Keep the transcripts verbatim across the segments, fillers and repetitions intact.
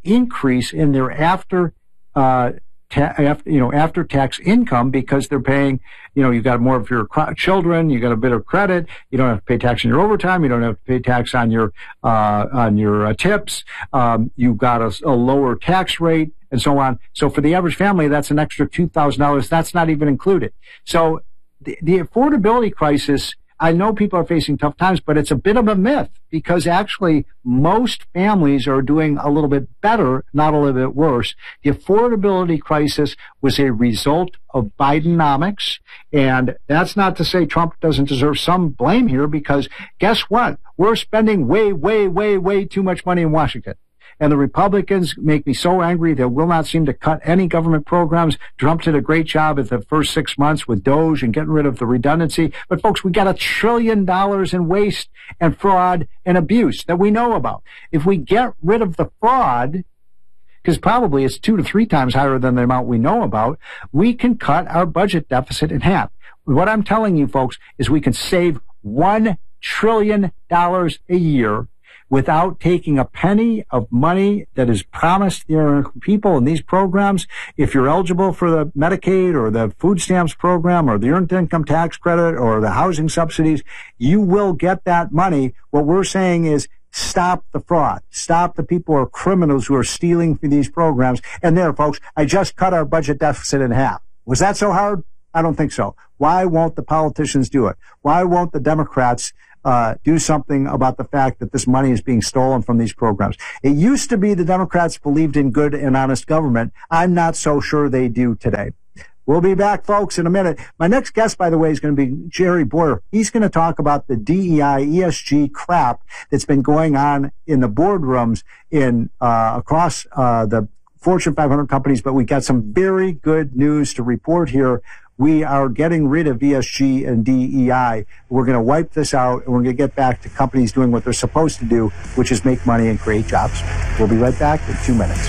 increase in their after, uh, ta- after, you know, after tax income because they're paying, you know, you've got more of your cr- children, you got a bit of credit, you don't have to pay tax on your overtime, you don't have to pay tax on your, uh, on your uh, tips, um, you've got a, a lower tax rate, and so on. So for the average family, that's an extra two thousand dollars. That's not even included. So the, the affordability crisis, I know people are facing tough times, but it's a bit of a myth because actually most families are doing a little bit better, not a little bit worse. The affordability crisis was a result of Bidenomics. And that's not to say Trump doesn't deserve some blame here because guess what? We're spending way, way, way, way too much money in Washington. And the Republicans make me so angry they will not seem to cut any government programs. Trump did a great job at the first six months with DOGE and getting rid of the redundancy. But folks, we got a trillion dollars in waste and fraud and abuse that we know about. If we get rid of the fraud, because probably it's two to three times higher than the amount we know about, we can cut our budget deficit in half. What I'm telling you folks is we can save one trillion dollars a year without taking a penny of money that is promised the American people in these programs. If you're eligible for the Medicaid or the food stamps program or the earned income tax credit or the housing subsidies, you will get that money. What we're saying is stop the fraud. Stop the people who are criminals who are stealing from these programs. And there, folks, I just cut our budget deficit in half. Was that so hard? I don't think so. Why won't the politicians do it? Why won't the Democrats Uh, do something about the fact that this money is being stolen from these programs? It used to be the Democrats believed in good and honest government. I'm not so sure they do today. We'll be back, folks, in a minute. My next guest, by the way, is going to be Jerry Bowyer. He's going to talk about the D E I, E S G crap that's been going on in the boardrooms in uh, across uh, the Fortune five hundred companies, but we got some very good news to report here. We are getting rid of E S G and D E I. We're going to wipe this out, and we're going to get back to companies doing what they're supposed to do, which is make money and create jobs. We'll be right back in two minutes.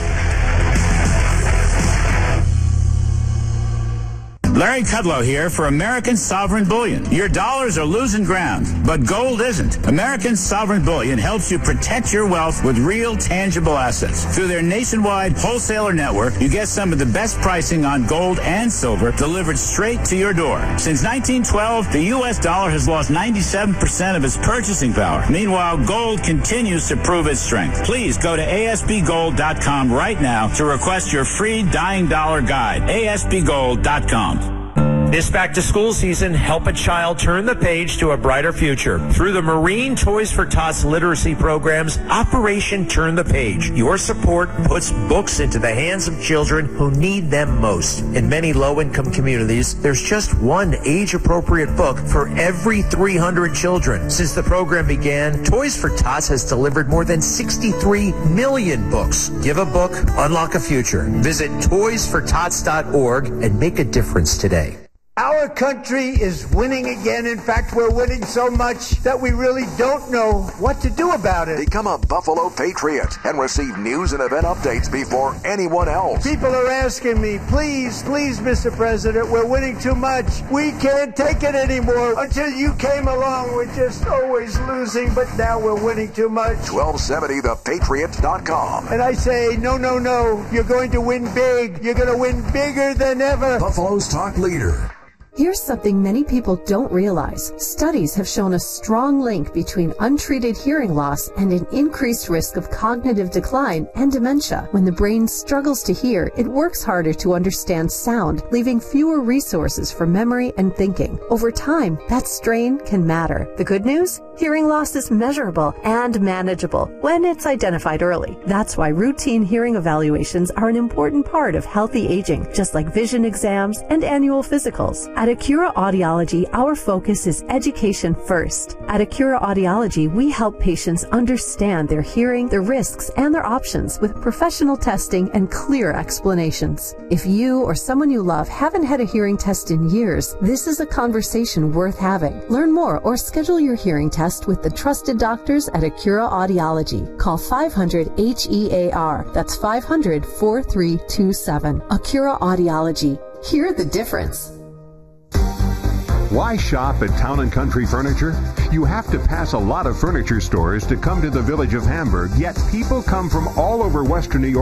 Larry Kudlow here for American Sovereign Bullion. Your dollars are losing ground, but gold isn't. American Sovereign Bullion helps you protect your wealth with real, tangible assets. Through their nationwide wholesaler network, you get some of the best pricing on gold and silver delivered straight to your door. Since nineteen twelve, the U S dollar has lost ninety-seven percent of its purchasing power. Meanwhile, gold continues to prove its strength. Please go to A S B gold dot com right now to request your free Dying Dollar Guide. A S B gold dot com. This back-to-school season, help a child turn the page to a brighter future. Through the Marine Toys for Tots literacy programs, Operation Turn the Page. Your support puts books into the hands of children who need them most. In many low-income communities, there's just one age-appropriate book for every three hundred children. Since the program began, Toys for Tots has delivered more than sixty-three million books. Give a book, unlock a future. Visit toys for tots dot org and make a difference today. Our country is winning again. In fact, we're winning so much that we really don't know what to do about it. Become a Buffalo Patriot and receive news and event updates before anyone else. People are asking me, please, please, Mister President, we're winning too much. We can't take it anymore. Until you came along, we're just always losing, but now we're winning too much. twelve seventy the patriot dot com. And I say, no, no, no, you're going to win big. You're going to win bigger than ever. Buffalo's talk leader. Here's something many people don't realize. Studies have shown a strong link between untreated hearing loss and an increased risk of cognitive decline and dementia. When the brain struggles to hear, it works harder to understand sound, leaving fewer resources for memory and thinking. Over time, that strain can matter. The good news? Hearing loss is measurable and manageable when it's identified early. That's why routine hearing evaluations are an important part of healthy aging, just like vision exams and annual physicals. At Acura Audiology, our focus is education first. At Acura Audiology, we help patients understand their hearing, their risks, and their options with professional testing and clear explanations. If you or someone you love haven't had a hearing test in years, this is a conversation worth having. Learn more or schedule your hearing test with the trusted doctors at Acura Audiology. Call five hundred H E A R. That's five hundred, four three two seven. Acura Audiology. Hear the difference. Why shop at Town and Country Furniture? You have to pass a lot of furniture stores to come to the village of Hamburg, yet people come from all over Western New York